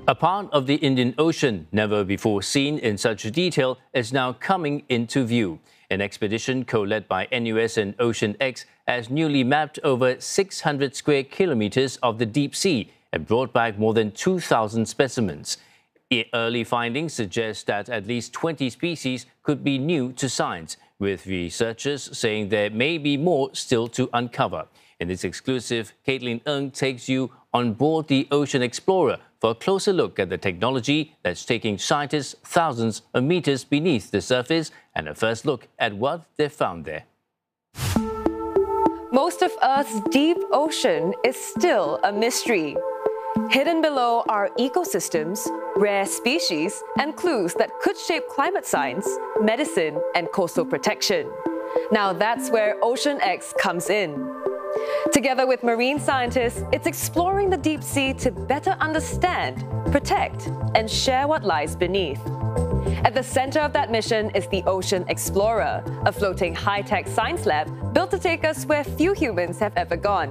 A part of the Indian Ocean, never before seen in such detail, is now coming into view. An expedition co-led by NUS and OceanX has newly mapped over 600 square kilometers of the deep sea and brought back more than 2,000 specimens. Early findings suggest that at least 20 species could be new to science, with researchers saying there may be more still to uncover. In this exclusive, Caitlin Ng takes you on board the Ocean Explorer for a closer look at the technology that's taking scientists thousands of meters beneath the surface and a first look at what they've found there. Most of Earth's deep ocean is still a mystery. Hidden below are ecosystems, rare species, and clues that could shape climate science, medicine, and coastal protection. Now that's where OceanX comes in. Together with marine scientists, it's exploring the deep sea to better understand, protect, and share what lies beneath. At the center of that mission is the Ocean Explorer, a floating high-tech science lab built to take us where few humans have ever gone.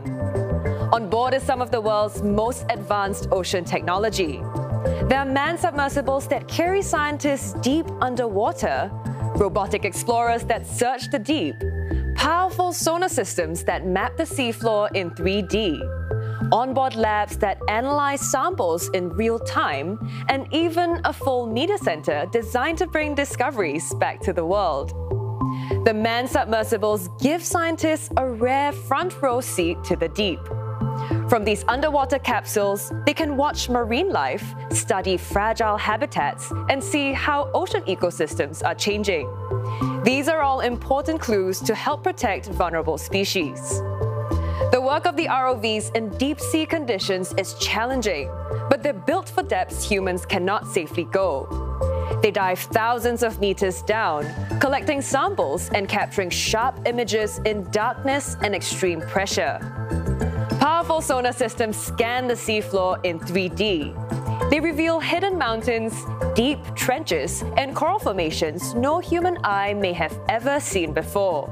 On board is some of the world's most advanced ocean technology. There are manned submersibles that carry scientists deep underwater, robotic explorers that search the deep, powerful sonar systems that map the seafloor in 3D, onboard labs that analyze samples in real time, and even a full media center designed to bring discoveries back to the world. The manned submersibles give scientists a rare front row seat to the deep. From these underwater capsules, they can watch marine life, study fragile habitats, and see how ocean ecosystems are changing. These are all important clues to help protect vulnerable species. The work of the ROVs in deep sea conditions is challenging, but they're built for depths humans cannot safely go. They dive thousands of meters down, collecting samples and capturing sharp images in darkness and extreme pressure. Powerful sonar systems scan the seafloor in 3D. They reveal hidden mountains, deep trenches, and coral formations no human eye may have ever seen before.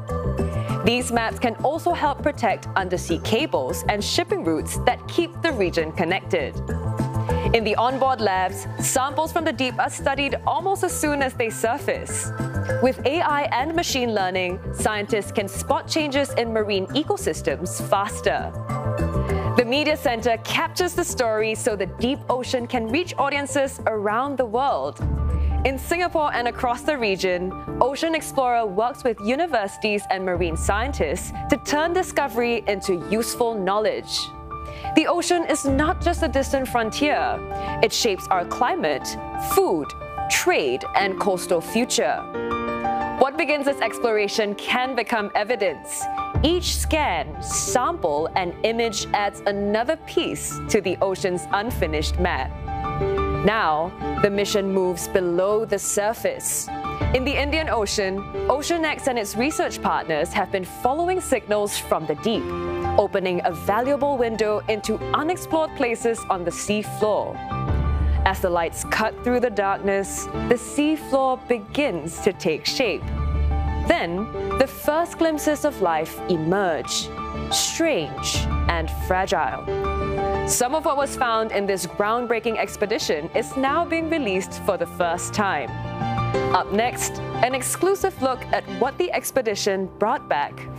These maps can also help protect undersea cables and shipping routes that keep the region connected. In the onboard labs, samples from the deep are studied almost as soon as they surface. With AI and machine learning, scientists can spot changes in marine ecosystems faster. The media center captures the story so the deep ocean can reach audiences around the world. In Singapore and across the region, Ocean Explorer works with universities and marine scientists to turn discovery into useful knowledge. The ocean is not just a distant frontier. It shapes our climate, food, trade, and coastal future. What begins as exploration can become evidence. Each scan, sample, and image adds another piece to the ocean's unfinished map. Now, the mission moves below the surface. In the Indian Ocean, OceanX and its research partners have been following signals from the deep, opening a valuable window into unexplored places on the sea floor. As the lights cut through the darkness, the sea floor begins to take shape. Then, the first glimpses of life emerge, strange and fragile. Some of what was found in this groundbreaking expedition is now being released for the first time. Up next, an exclusive look at what the expedition brought back